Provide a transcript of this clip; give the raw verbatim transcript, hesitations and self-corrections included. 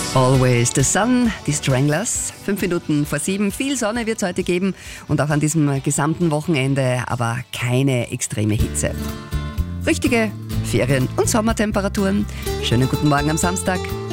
Always the Sun, die Stranglers. Fünf Minuten vor sieben. Viel Sonne wird es heute geben und auch an diesem gesamten Wochenende, aber keine extreme Hitze. Richtige Ferien- und Sommertemperaturen. Schönen guten Morgen am Samstag.